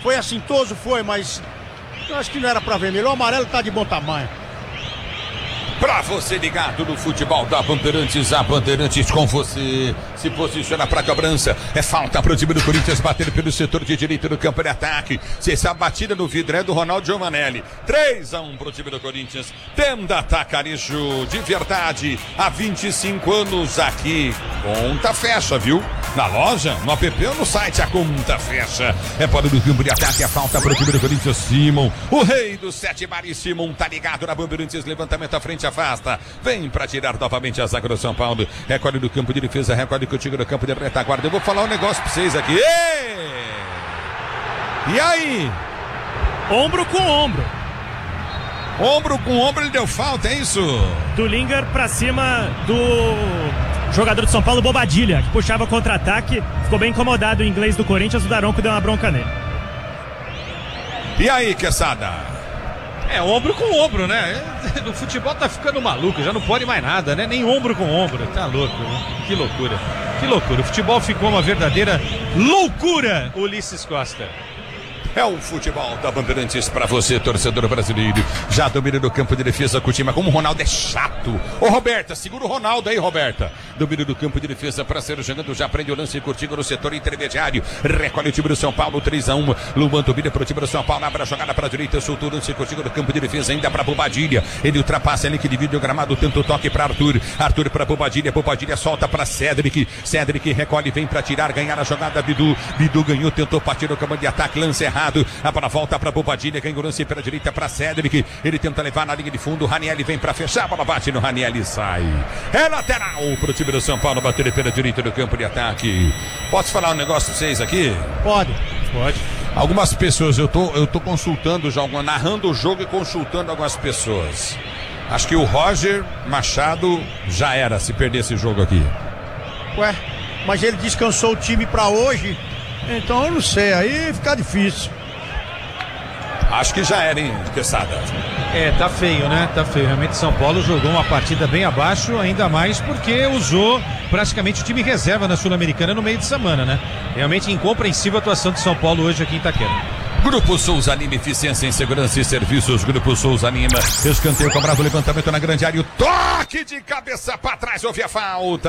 Foi assintoso, foi, mas eu acho que não era pra vermelho. O amarelo tá de bom tamanho. Pra você ligado no futebol da Bandeirantes, a Bandeirantes com você. Se posiciona pra cobrança. É falta pro time do Corinthians bater pelo setor de direita do campo de ataque. Se essa batida no vidro é do Ronaldo Giovanelli. 3-1 pro time do Corinthians. Tenda Atacarejo, de verdade, há 25 anos aqui. Conta fecha, viu? Na loja, no app ou no site, a conta fecha. É bola do campo de ataque, a falta pro time do Corinthians. Simon, o rei do 7 bares. Simon tá ligado na Bandeirantes, levantamento à frente, afasta. Vem pra tirar novamente a zaga do São Paulo. Recolhe do campo de defesa, recolhe contigo no campo de retaguarda. Eu vou falar um negócio pra vocês aqui. E aí? Ombro com ombro. Ombro com ombro, ele deu falta, é isso? Do Linger pra cima do jogador de São Paulo, Bobadilha, que puxava contra-ataque. Ficou bem incomodado o inglês do Corinthians. O Daronco deu uma bronca nele. E aí, Quesada? Ombro com ombro, né? O futebol tá ficando maluco, já não pode mais nada, né? Nem ombro com ombro, tá louco, né? Que loucura, que loucura. O futebol ficou uma verdadeira loucura, Ulisses Costa. É o futebol da Bandeirantes pra você, torcedor brasileiro. Já domina do campo de defesa com o time. Como o Ronaldo é chato. Ô, Roberta, segura o Ronaldo aí, Roberta. Domina do campo de defesa pra ser jogando. Já prende o lance curtindo no setor intermediário. Recolhe o time do São Paulo, 3-1. Luan domina pro time do São Paulo. Abre a jogada pra direita. Soltou o lance curtindo no campo de defesa. Ainda pra Bobadilha. Ele ultrapassa ali que divide o gramado. Tenta o toque pra Arthur. Arthur pra Bobadilha. Bobadilha solta pra Cedric. Cedric recolhe, vem pra tirar. Ganhar a jogada. Bidu. Bidu ganhou, tentou partir no comando de ataque. Lance errado. A bola volta para Bobadilha, ganha o lance pela direita para Cedric. Ele tenta levar na linha de fundo. Ranieri vem para fechar, a bola bate no Ranieri e sai. É lateral pro time do São Paulo bater pela direita do campo de ataque. Posso falar um negócio pra vocês aqui? Pode. Algumas pessoas, eu tô consultando já, narrando o jogo e consultando algumas pessoas. Acho que o Roger Machado já era se perder esse jogo aqui. Ué, mas ele descansou o time pra hoje. Então eu não sei, aí fica difícil. Acho que já era, hein, Quesada? Tá feio, né? Tá feio. Realmente São Paulo jogou uma partida bem abaixo, ainda mais porque usou praticamente o time reserva na Sul-Americana no meio de semana, né? Realmente incompreensível a atuação de São Paulo hoje aqui em Itaquera. Grupo Souza Lima, eficiência em segurança e serviços. Grupo Souza Lima, escanteio cobrado, levantamento na grande área, o toque de cabeça para trás, houve a falta.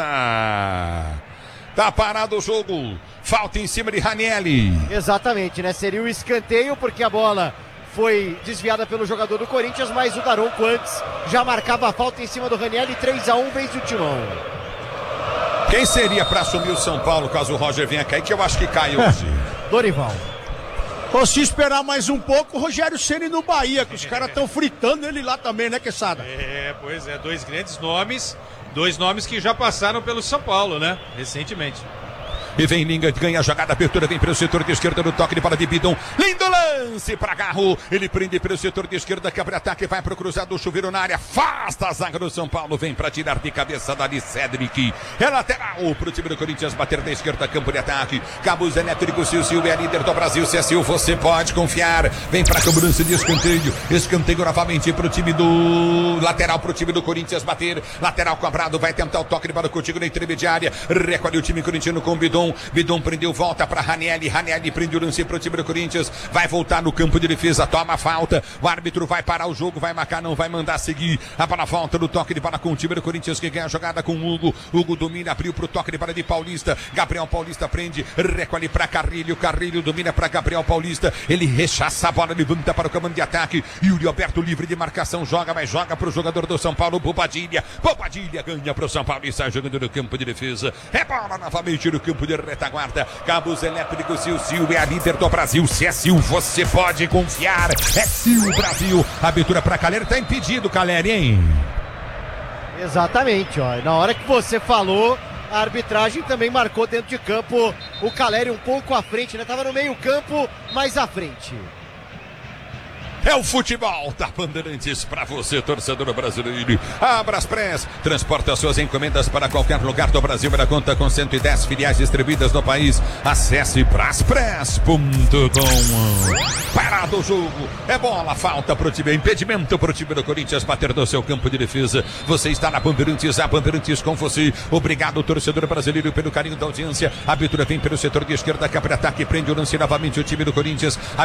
Tá parado o jogo. Falta em cima de Ranieri. Exatamente, né? Seria o escanteio porque a bola foi desviada pelo jogador do Corinthians, mas o Daronco antes já marcava a falta em cima do Ranieri. 3-1, vez do Timão. Quem seria para assumir o São Paulo caso o Roger venha cair? Que eu acho que cai hoje. Dorival. Ou se esperar mais um pouco, o Rogério Ceni no Bahia, que os caras estão fritando ele lá também, né, Quesada? Pois é, dois grandes nomes. Dois nomes que já passaram pelo São Paulo, né? Recentemente. E vem Linga, ganha a jogada, abertura, vem para o setor de esquerda no toque de bola de Bidon. Lindo lance para Garro. Ele prende para o setor de esquerda, quebra ataque, vai para o cruzado, chuveiro na área, afasta a zaga do São Paulo, vem para tirar de cabeça dali Cedric. É lateral para o time do Corinthians bater da esquerda, campo de ataque. Cabos elétricos, Silvio é líder do Brasil. Silvio, você pode confiar. Vem para a cobrança de escanteio. Escanteio novamente para o time do lateral, para o time do Corinthians bater. Lateral cobrado, vai tentar o toque de bola contigo na intermediária. Recolhe o time corintiano com o Bidon. Bidon prendeu, volta para Ranieri. Ranieri prende o lance para o time do Corinthians. Vai voltar no campo de defesa, toma a falta. O árbitro vai parar o jogo, vai marcar, não vai mandar seguir. A bola volta no toque de bola com o time do Corinthians que ganha a jogada com o Hugo. Hugo domina, abriu para o toque de bola de Paulista. Gabriel Paulista prende, recolhe para Carrilho. Carrilho domina para Gabriel Paulista. Ele rechaça a bola, levanta para o comando de ataque. Yuri Alberto livre de marcação, joga, mas joga para o jogador do São Paulo, Bobadilha. Bobadilha ganha para o São Paulo e sai jogando no campo de defesa. É bola novamente no campo de retaguarda. Cabos elétricos, Sil é a líder do Brasil. Se é Sil, você pode confiar. É Sil Brasil. Abertura para Caleri, tá impedido, Caleri, hein? Exatamente, ó. Na hora que você falou, a arbitragem também marcou dentro de campo o Caleri um pouco à frente, né? Tava no meio campo, mais à frente. É o futebol da Bandeirantes para você, torcedor brasileiro. A Braspress transporta suas encomendas para qualquer lugar do Brasil. Ela conta com 110 filiais distribuídas no país. Acesse braspress.com. Parado o jogo. É bola, falta pro time. Impedimento pro time do Corinthians bater no seu campo de defesa. Você está na Bandeirantes, a Bandeirantes com você. Obrigado, torcedor brasileiro, pelo carinho da audiência. A abertura vem pelo setor de esquerda, que abre ataque, prende o lance novamente o time do Corinthians.